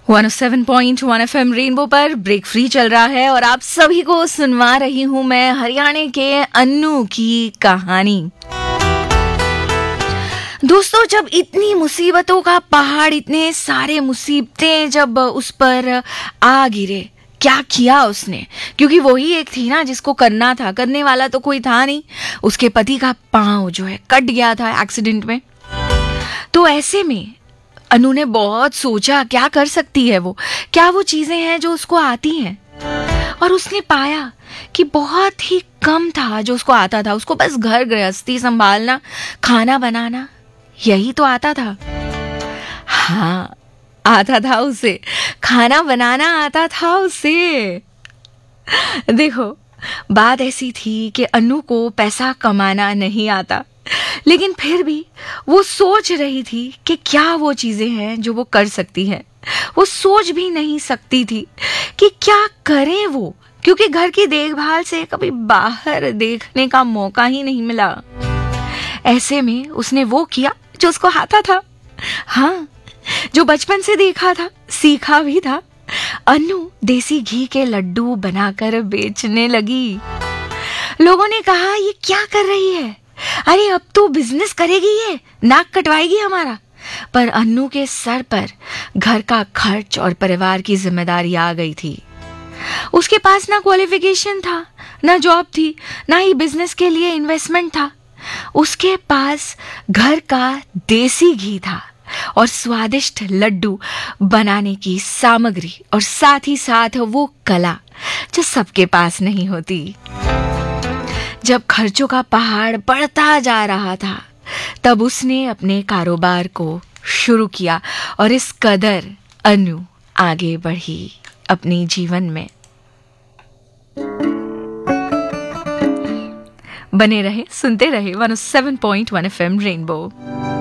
107.1 FM rainbow पर break free चल रहा है और आप सभी को सुनवा रही हूं मैं हरियाणा के अन्नू की कहानी। दोस्तों, जब इतनी मुसीबतों का पहाड़, इतने सारे मुसीबतें जब उस पर आ गिरे, क्या किया उसने? क्योंकि वही एक थी ना जिसको करना था, करने वाला तो कोई था नहीं। उसके पति का पाँव जो है कट गया था एक्सीडेंट में। तो ऐसे में अनु ने बहुत सोचा क्या कर सकती है वो, क्या वो चीजें हैं जो उसको आती हैं। और उसने पाया कि बहुत ही कम था जो उसको आता था। उसको बस घर गृहस्थी संभालना, खाना बनाना, यही तो आता था। हाँ, आता था उसे, खाना बनाना आता था उसे। देखो, बात ऐसी थी कि अनु को पैसा कमाना नहीं आता, लेकिन फिर भी वो सोच रही थी कि क्या वो चीजें हैं जो वो कर सकती है। वो सोच भी नहीं सकती थी कि क्या करे वो, क्योंकि घर की देखभाल से कभी बाहर देखने का मौका ही नहीं मिला। ऐसे में उसने वो किया जो उसको आता था। हाँ, जो बचपन से देखा था, सीखा भी था। अनु देसी घी के लड्डू बनाकर बेचने लगी। लोगों ने कहा, ये क्या कर रही है? अरे अब तो बिजनेस करेगी, ये नाक कटवाएगी हमारा। पर अन्नू के सर पर घर का खर्च और परिवार की जिम्मेदारी आ गई थी। उसके पास ना क्वालिफिकेशन था, ना जॉब थी, ना ही बिजनेस के लिए इन्वेस्टमेंट था। उसके पास घर का देसी घी था और स्वादिष्ट लड्डू बनाने की सामग्री, और साथ ही साथ वो कला जो सबके पास नहीं होती। जब खर्चों का पहाड़ बढ़ता जा रहा था, तब उसने अपने कारोबार को शुरू किया और इस कदर अनु आगे बढ़ी अपने जीवन में। बने रहे, सुनते रहे 107.1 FM रेनबो।